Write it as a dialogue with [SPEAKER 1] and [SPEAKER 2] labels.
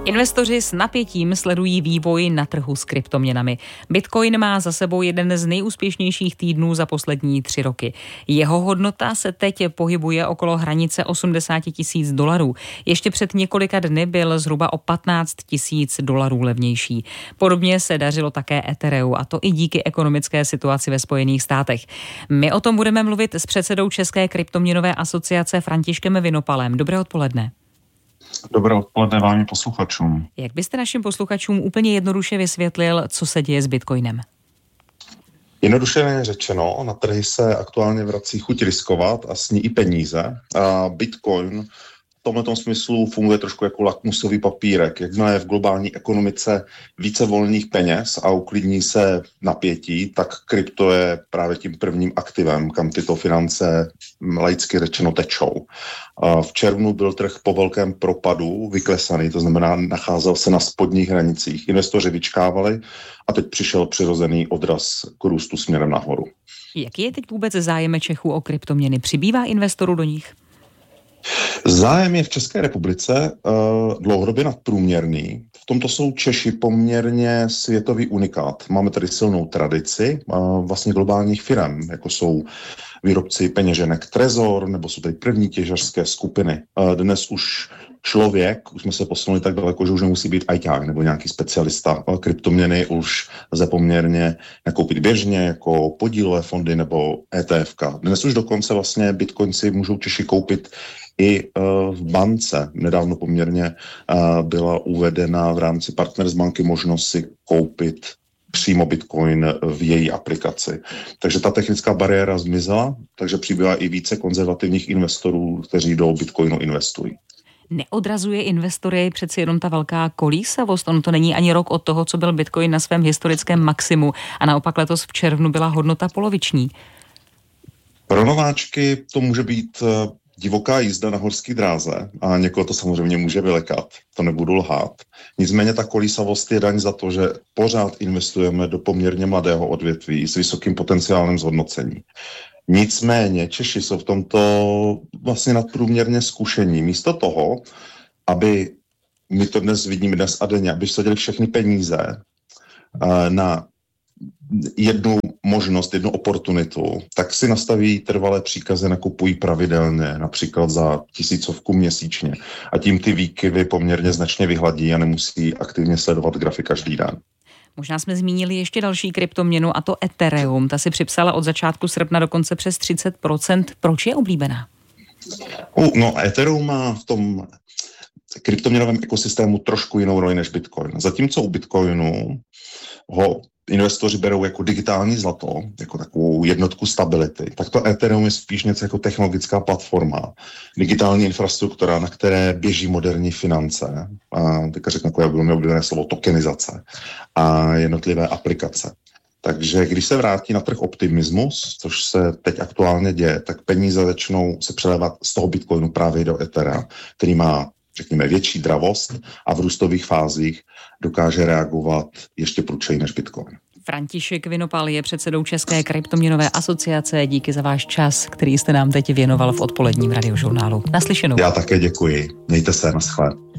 [SPEAKER 1] Investoři s napětím sledují vývoj na trhu s kryptoměnami. Bitcoin má za sebou jeden z nejúspěšnějších týdnů za poslední 3 roky. Jeho hodnota se teď pohybuje okolo hranice $80,000. Ještě před několika dny byl zhruba o $15,000 levnější. Podobně se dařilo také Ethereu, a to i díky ekonomické situaci ve Spojených státech. My o tom budeme mluvit s předsedou České kryptoměnové asociace Františkem Vinopalem. Dobré odpoledne.
[SPEAKER 2] Dobré odpoledne vám i posluchačům.
[SPEAKER 1] Jak byste našim posluchačům úplně jednoduše vysvětlil, co se děje s Bitcoinem?
[SPEAKER 2] Jednoduše řečeno, na trhy se aktuálně vrací chuť riskovat a s ní i peníze. A Bitcoin v tomto smyslu funguje trošku jako lakmusový papírek. Jakmile je v globální ekonomice více volných peněz a uklidní se napětí, tak krypto je právě tím prvním aktivem, kam tyto finance laicky řečeno tečou. V červnu byl trh po velkém propadu vyklesaný, to znamená nacházel se na spodních hranicích. Investoři vyčkávali a teď přišel přirozený odraz k růstu směrem nahoru.
[SPEAKER 1] Jaký je teď vůbec zájem Čechů o kryptoměny? Přibývá investorů do nich?
[SPEAKER 2] Zájem je v České republice dlouhodobě nadprůměrný. V tomto jsou Češi poměrně světový unikát. Máme tady silnou tradici vlastně globálních firem, jako jsou výrobci peněženek Trezor, nebo jsou tady první těžařské skupiny. Dnes už jsme se posunuli tak daleko, že už nemusí být ajťák nebo nějaký specialista. Kryptoměny už lze poměrně nakoupit běžně, jako podílové fondy nebo ETF-ka. Dnes už dokonce vlastně Bitcoin si můžou Češi koupit i v bance. Nedávno poměrně byla uvedena v rámci Partnersbanky možnost si koupit přímo Bitcoin v její aplikaci. Takže ta technická bariéra zmizela, takže přibývá i více konzervativních investorů, kteří do Bitcoinu investují.
[SPEAKER 1] Neodrazuje investory přeci jenom ta velká kolísavost? Ono to není ani rok od toho, co byl Bitcoin na svém historickém maximu, a naopak letos v červnu byla hodnota poloviční.
[SPEAKER 2] Pro nováčky to může být divoká jízda na horské dráze a někoho to samozřejmě může vylekat, to nebudu lhát. Nicméně ta kolísavost je daň za to, že pořád investujeme do poměrně mladého odvětví s vysokým potenciálem zhodnocení. Nicméně Češi jsou v tomto vlastně nadprůměrně zkušení. Místo toho, aby, my to dnes vidíme dnes a denně, aby vsadili všechny peníze na jednu možnost, jednu oportunitu, tak si nastaví trvalé příkazy, nakupují pravidelně, například za 1000 měsíčně. A tím ty výkyvy poměrně značně vyhladí a nemusí aktivně sledovat grafy každý den.
[SPEAKER 1] Možná jsme zmínili ještě další kryptoměnu, a to Ethereum. Ta si připsala od začátku srpna dokonce přes 30%. Proč je oblíbená?
[SPEAKER 2] Ethereum má v tom kryptoměnovém ekosystému trošku jinou roli než Bitcoin. Zatímco u Bitcoinu ho investoři berou jako digitální zlato, jako takovou jednotku stability, tak to Ethereum je spíš něco jako technologická platforma, digitální infrastruktura, na které běží moderní finance, a teďka řeknu takové velmi oblíbené slovo tokenizace a jednotlivé aplikace. Takže když se vrátí na trh optimismus, což se teď aktuálně děje, tak peníze začnou se přelévat z toho Bitcoinu právě do Ethera, který má, řekněme, větší dravost a v růstových fázích dokáže reagovat ještě prudčeji než Bitcoin.
[SPEAKER 1] František Vinopal je předsedou České kryptoměnové asociace. Díky za váš čas, který jste nám teď věnoval v odpoledním radiožurnálu. Naslyšenou.
[SPEAKER 2] Já také děkuji. Mějte se, naschle.